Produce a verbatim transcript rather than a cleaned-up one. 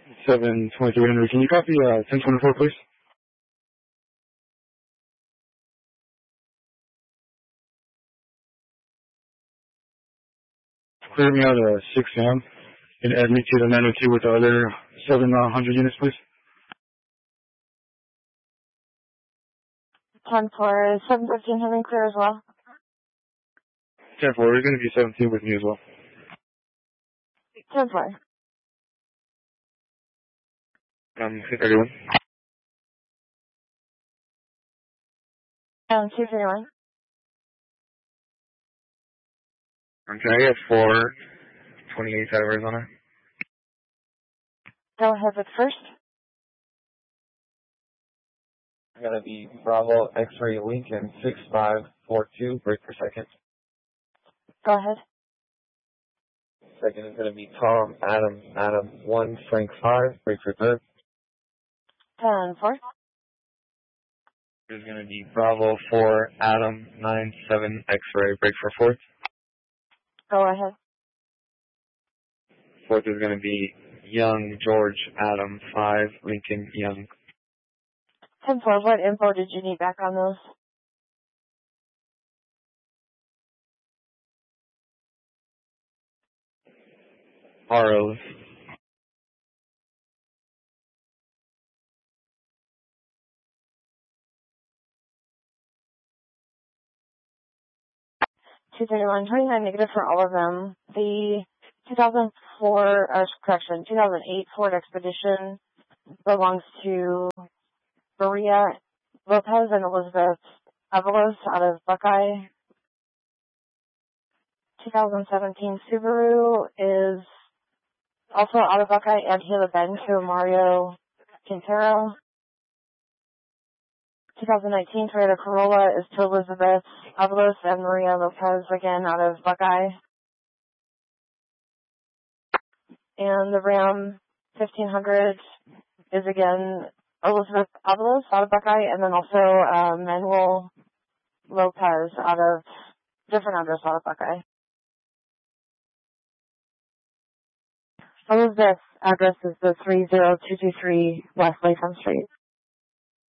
seven twenty-three Henry. Can you copy uh, ten twenty-four, please? Clear me out at six a m and add me to the nine oh two with the other seven hundred units, please. ten for seven fifteen Henry clear as well. ten four, we're going to be seventeen with me as well. ten four. Um, two thirty-one. Um, two thirty-one. Um, can I get four twenty-eight out of Arizona? Go ahead with first. I'm going to be Bravo X-Ray Lincoln six five four two, break for second. Go ahead. Second is going to be Tom Adam Adam one Frank five, break for third. ten four. There's going to be Bravo four Adam nine seven X-Ray, break for fourth. Go ahead. Fourth is going to be Young George Adam five Lincoln Young. ten four, what info did you need back on those? R Os. two thirty-one, twenty-nine negative for all of them. The two thousand four, uh, correction, two thousand eight Ford Expedition belongs to Maria Lopez and Elizabeth Avalos out of Buckeye. two thousand seventeen Subaru is also out of Buckeye and Gila Bend to Mario Quintero. twenty nineteen Toyota Corolla is to Elizabeth Avalos and Maria Lopez, again out of Buckeye. And the Ram fifteen hundred is again Elizabeth Avalos out of Buckeye, and then also uh, Manuel Lopez out of different address out of Buckeye. Elizabeth's address is the three zero two two three West Latham Street.